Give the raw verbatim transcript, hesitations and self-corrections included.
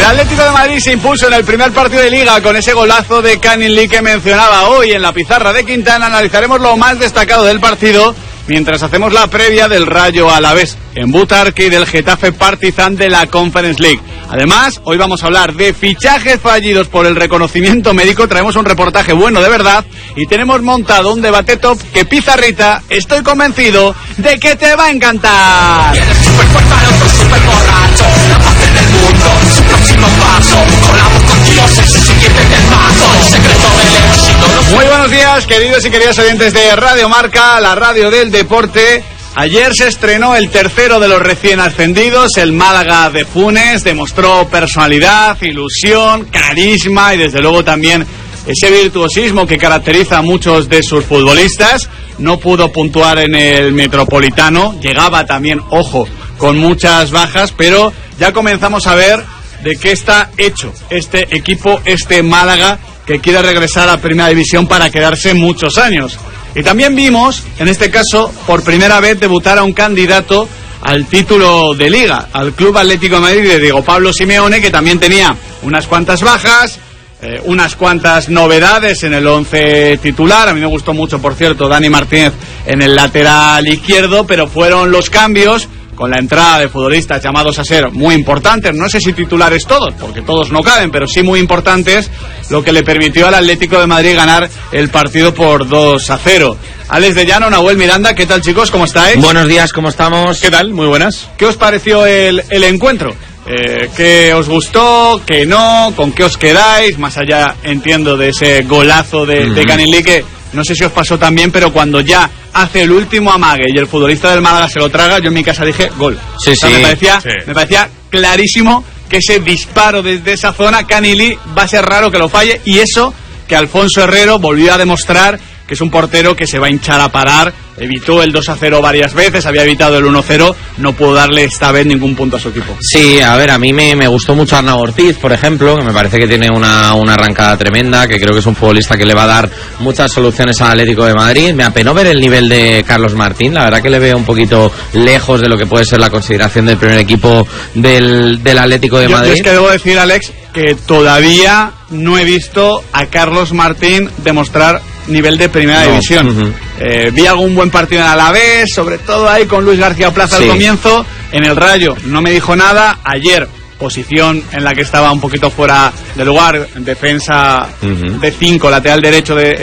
Atlético de Madrid se impuso en el primer partido de Liga con ese golazo de Canning Lee que mencionaba hoy en la pizarra de Quintana. Analizaremos lo más destacado del partido mientras hacemos la previa del Rayo Alavés en Butarque y del Getafe Partizan de la Conference League. Además, hoy vamos a hablar de fichajes fallidos por el reconocimiento médico. Traemos un reportaje bueno de verdad y tenemos montado un debate top que, Pizarrita, estoy convencido de que te va a encantar. Muy buenos días, queridos y queridas oyentes de Radio Marca, la radio del deporte. Ayer se estrenó el tercero de los recién ascendidos, el Málaga de Funes. Demostró personalidad, ilusión, carisma y desde luego también ese virtuosismo que caracteriza a muchos de sus futbolistas. No pudo puntuar en el Metropolitano, llegaba también, ojo, con muchas bajas, pero ya comenzamos a ver de qué está hecho este equipo, este Málaga, que quiere regresar a Primera División para quedarse muchos años. Y también vimos, en este caso, por primera vez debutar a un candidato al título de Liga, al Club Atlético de Madrid de Diego Pablo Simeone, que también tenía unas cuantas bajas, eh, unas cuantas novedades en el once titular. A mí me gustó mucho, por cierto, Dani Martínez en el lateral izquierdo, pero fueron los cambios con la entrada de futbolistas llamados a ser muy importantes, no sé si titulares todos, porque todos no caben, pero sí muy importantes, lo que le permitió al Atlético de Madrid ganar el partido por dos a cero. Alex de Llano, Nahuel Miranda, ¿qué tal, chicos? ¿Cómo estáis? Buenos días, ¿cómo estamos? ¿Qué tal? Muy buenas. ¿Qué os pareció el, el encuentro? Eh, ¿Qué os gustó? ¿Qué no? ¿Con qué os quedáis? Más allá, entiendo, de ese golazo de, mm-hmm. de Canning Lee, que no sé si os pasó también, pero cuando ya hace el último amague y el futbolista del Málaga se lo traga, yo en mi casa dije gol. Sí, o sea, sí. Me parecía, sí. me parecía clarísimo que ese disparo desde esa zona, Canning Lee, va a ser raro que lo falle, y eso que Alfonso Herrero volvió a demostrar que es un portero que se va a hinchar a parar. Evitó el dos a cero varias veces, había evitado el uno a cero, no pudo darle esta vez ningún punto a su equipo. Sí, a ver, a mí me, me gustó mucho Arnau Ortiz, por ejemplo, que me parece que tiene una, una arrancada tremenda, que creo que es un futbolista que le va a dar muchas soluciones al Atlético de Madrid. Me apenó ver el nivel de Carlos Martín, la verdad que le veo un poquito lejos de lo que puede ser la consideración del primer equipo del, del Atlético de yo, Madrid. Yo es que debo decir, Alex, que todavía no he visto a Carlos Martín demostrar nivel de Primera no. División. Uh-huh. Eh, vi algún buen partido en Alavés, sobre todo ahí con Luis García Plaza sí. al comienzo. En el Rayo no me dijo nada. Ayer, posición en la que estaba un poquito fuera de lugar, defensa uh-huh. de cinco, lateral derecho de